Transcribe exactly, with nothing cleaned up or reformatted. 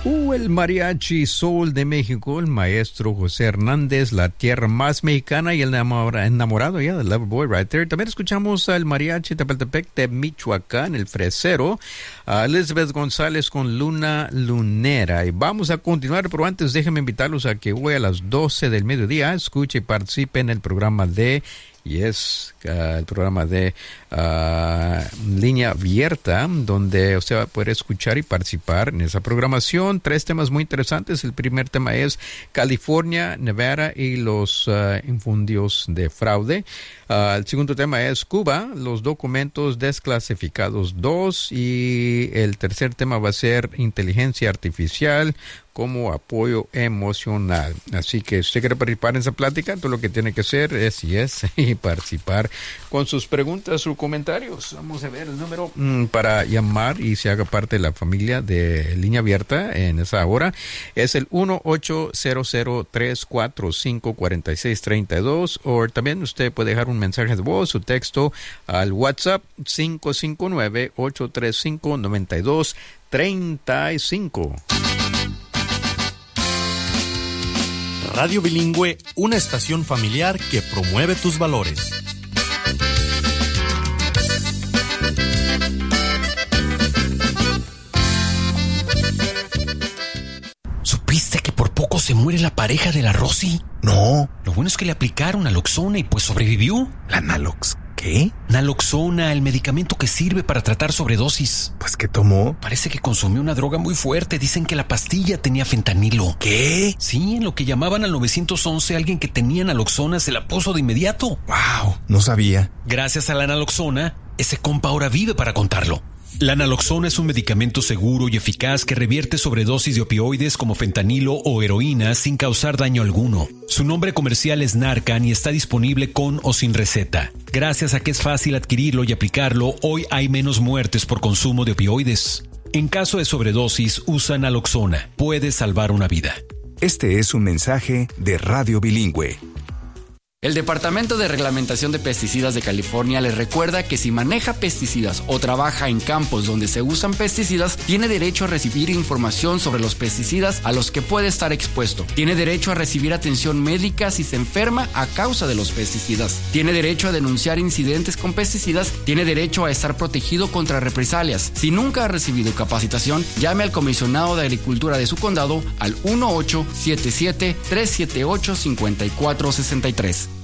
Uh, el Mariachi Soul de México, el maestro José Hernández, la tierra más mexicana y el enamorado ya yeah, del Loverboy right there. También escuchamos al Mariachi Tepaltepec de Michoacán, el Fresero, a Elizabeth González con Luna Lunera. Y vamos a continuar, pero antes déjenme invitarlos a que hoy a las doce del mediodía escuche y participe en el programa de... Y es uh, el programa de uh, Línea Abierta, donde usted va a poder escuchar y participar en esa programación. Tres temas muy interesantes. El primer tema es California, Nevada y los uh, infundios de fraude. Uh, el segundo tema es Cuba, los documentos desclasificados dos. Y el tercer tema va a ser inteligencia artificial como apoyo emocional. Así que si usted quiere participar en esa plática, todo lo que tiene que hacer es yes, y participar con sus preguntas o comentarios. Vamos a ver el número mm, para llamar y se haga parte de la familia de Línea Abierta en esa hora. Es el uno ocho cero cero tres cuatro cinco cuatro seis tres dos, o también usted puede dejar un mensaje de voz o texto al WhatsApp cinco cinco nueve ocho tres cinco nueve dos tres cinco. Radio Bilingüe, una estación familiar que promueve tus valores. ¿Supiste que por poco se muere la pareja de la Rosy? No. Lo bueno es que le aplicaron naloxona y pues sobrevivió. ¿La Nalox qué? Naloxona, el medicamento que sirve para tratar sobredosis. Pues, ¿qué tomó? Parece que consumió una droga muy fuerte. Dicen que la pastilla tenía fentanilo. ¿Qué? Sí, en lo que llamaban al nueve once, alguien que tenía naloxona se la puso de inmediato. Wow, no sabía. Gracias a la naloxona, ese compa ahora vive para contarlo. La naloxona es un medicamento seguro y eficaz que revierte sobredosis de opioides como fentanilo o heroína sin causar daño alguno. Su nombre comercial es Narcan y está disponible con o sin receta. Gracias a que es fácil adquirirlo y aplicarlo, hoy hay menos muertes por consumo de opioides. En caso de sobredosis, usa naloxona. Puede salvar una vida. Este es un mensaje de Radio Bilingüe. El Departamento de Reglamentación de Pesticidas de California les recuerda que si maneja pesticidas o trabaja en campos donde se usan pesticidas, tiene derecho a recibir información sobre los pesticidas a los que puede estar expuesto. Tiene derecho a recibir atención médica si se enferma a causa de los pesticidas. Tiene derecho a denunciar incidentes con pesticidas. Tiene derecho a estar protegido contra represalias. Si nunca ha recibido capacitación, llame al comisionado de Agricultura de su condado al uno ocho siete siete tres siete ocho cinco cuatro seis tres.